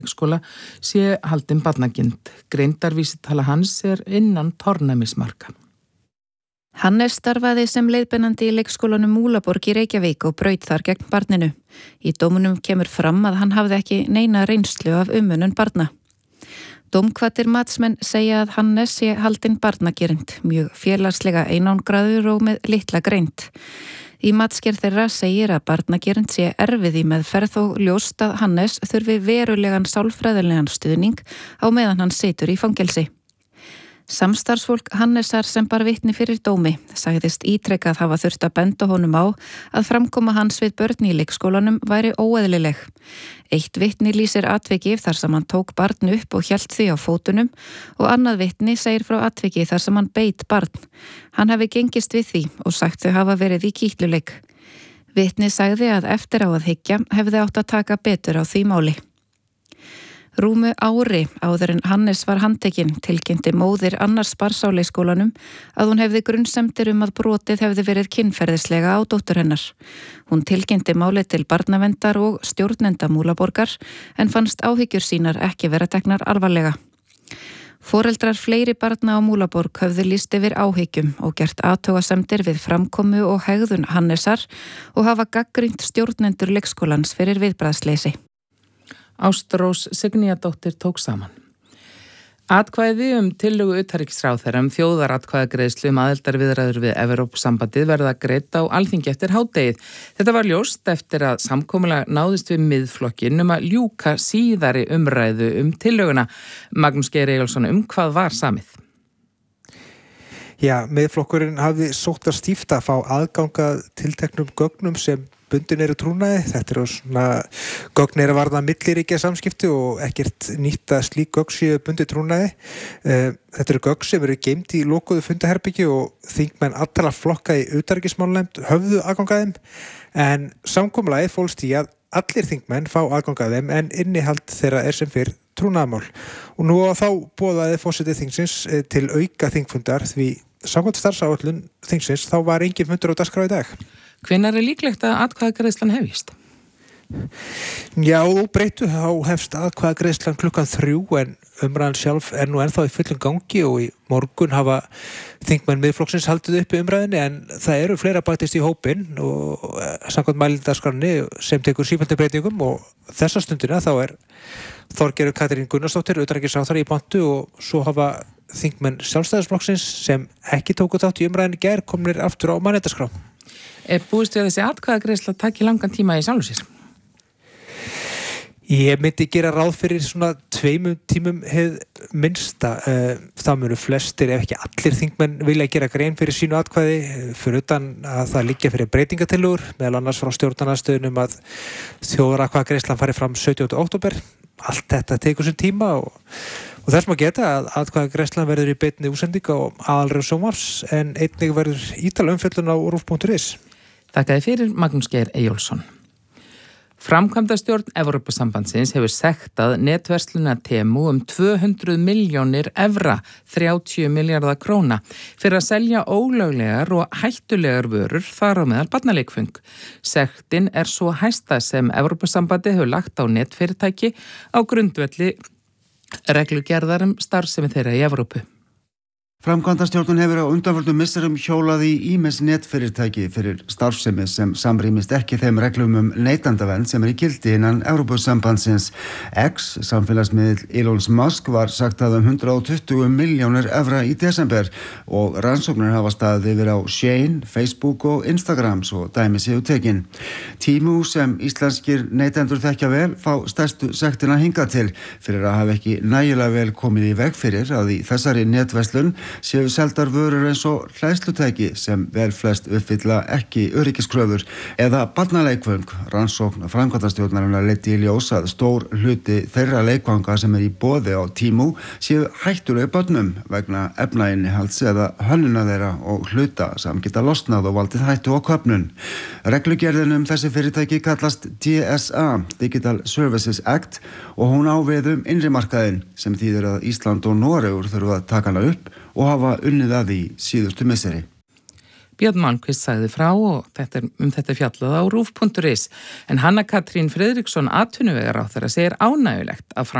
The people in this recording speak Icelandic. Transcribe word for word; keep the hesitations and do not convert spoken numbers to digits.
leikskóla sé haldin barnagind. Greindarvísitala hans er innan tornæmismarka. Hannes starfaði sem leiðbeinandi í leikskólanum Múlaborg í Reykjavík og braut þar gegn barninu. Í dómunum kemur fram að hann hafði ekki neina reynslu af umönnun barna. Dómkvatir matsmenn segja að Hannes sé haldin barnagirind, mjög félagslega einangraður og með litla greind. Í matsgerð þeirra segir að barnagirind sé erfið í meðferð og ljóst að Hannes þurfi verulegan sálfræðilegan stuðning á meðan hann situr í fangelsi. Samstarfsfólk Hannesar sem bar vitni fyrir dómi sagðist ítrekað hafa þurft að benda honum á að framkoma hans við börn í leikskólanum væri óeðlileg. Eitt vitni lýsir atviki þar sem hann tók barn upp og hélt því á fótunum og annað vitni segir frá atviki þar sem hann beit barn. Hann hafi gengist við því og sagt þau hafa verið í kýtluleik. Vitni sagði að eftir á að hyggja hefði átt að taka betur á því máli. Rúmu ári áður en Hannes var handtekinn tilkynnti móðir annars barns á leikskólanum að hún hefði grunnsemdir um að brotið hefði verið kynferðislega á dóttur hennar. Hún tilkynnti málið til barnaverndar og stjórnenda Múlaborgar en fannst áhyggjur sínar ekki vera teknar alvarlega. Foreldrar fleiri barna á Múlaborg höfðu lýst yfir áhyggjum og gert athugasemdir við framkomu og hegðun Hannesar og hafa gagnrýnt stjórnendur leikskólans fyrir viðbragðsleysi. Ástrós Signíadóttir tók saman. Atkvæði um tillögu utanríkisráðherra um þjóðaratkvæðagreiðslu um aðildarviðræður við Evrópusambandið verða greidd á Alþingi eftir hádegið. Þetta var ljóst eftir að samkomulag náðist við miðflokkinn um að ljúka síðari umræðu um tillöguna. Magnús Geir Eyjólfsson, um hvað var samið? Já, miðflokkurinn hafði sótt að stífta að fá aðganga tilteknum gögnum sem bundin eru trúnaði. Þetta eru svona gögn eru varða milliríkja samskipti og ekkert nýtt að slík gögn séu bundin trúnaði. Þetta eru gögn sem eru geymd í lokuðu fundaherbergi og þingmenn allra flokka í utanríkismálanefnd höfðu aðgang að þeim, en samkomulagið fólst í að allir þingmenn fá aðgang að þeim en innihald þeirra er sem fyrr trúnaðarmál. Og nú á þá boðaði forseti þingsins til auka þingfundar því samkvæmt starfsáætlun þingsins þá var engin fundur á dagskrá í dag. Hvenær er líklegt að atkvæðagreiðslan hefjist? Já, breytu þá hefst atkvæðagreiðslan klukkan þrjú en umræðan sjálf er nú ennþá í fullum gangi og í morgun hafa þingmenn miðflokksins haldið uppi umræðinni en það eru fleira bætist í hópinn og samkvæmt mælindaskránni sem tekur sífelldum breytingum og þessa stundina þá er Þorgerður Katrín Gunnarsdóttir utanríkisráðherra í pontu og svo hafa þingmenn Sjálfstæðisflokksins sem ekki tóku þátt í umræðinni í gær komnir aftur á mælindaskrá. Er búist við að þessi atkvæðagreiðsla taki langan tíma í sjálfu sér? Ég myndi gera ráð fyrir svona tveimum tímum hið minnsta. Það munu flestir ef ekki allir þingmenn vilja gera grein fyrir sínu atkvæði fyrir utan að það liggja fyrir breytingatillögur meðal annars frá stjórnarandstöðunum að þjóðaratkvæðagreiðslan fari fram sautjánda október. Allt þetta tekur sinn tíma og, og þess maður geta að atkvæðagreiðslan verður í beinni útsendingu á aðalröð sjónvarps en einnig verður ítarleg umfjöllun á rúv punktur is. Þakkaði fyrir Magnús Geir Eyjólfsson. Framkvæmdastjórn Evrópusambandsins hefur sektað netversluna Temu um tvö hundruð milljónir evra, þrjátíu milljarða króna, fyrir að selja ólöglegar og hættulegar vörur þar á meðal barnaleikföng. Sektin er svo hæsta sem Evrópusambandið hefur lagt á netfyrirtæki á grundvelli reglugerðar um starfsemi þeirra í Evrópu. Framkvæmdastjórnin hefur á undanförnum misserum hjólað í ýmis netfyrirtæki fyrir starfsemi sem samrýmist ekki þeim reglum um neytendavernd sem er í gildi innan Evrópusambandsins. X, samfélagsmiðill Elon Musk, var sagt að um hundrað og tuttugu milljónir evra í desember og rannsóknir hafa staðið yfir á Shein, Facebook og Instagram svo dæmi séu tekin. Temu sem íslenskir neytendur þekkja vel fá stærstu sektina hingað til fyrir að hafa ekki nægilega vel komið í veg fyrir að í þessari netverslun séu seldar vörur eins og hleðslutæki sem vel flest uppfylla ekki öryggiskröfur eða barnaleikföng. Rannsókn framkvæmdastjórnarinnar leiddi í ljós að stór hluti þeirra leikfanga sem er í boði á Temu séu hættuleg börnum vegna efnainnihalds eða hönnuna þeirra og hluta sem geta losnað og valdið hættu á köfnun. Reglugerðin um þessi fyrirtæki kallast D S A, Digital Services Act, og hún á við um innri markaðinn sem þýðir að Ísland og Noregur þurfa að taka hana upp og hafa unnið að því síðustu misseri. Björn Malmquist sagði frá og þetta, um þetta fjallað á rúf punktur is. En Hanna Katrín Friðriksson atvinnuvegaráðherra segir ánægjulegt að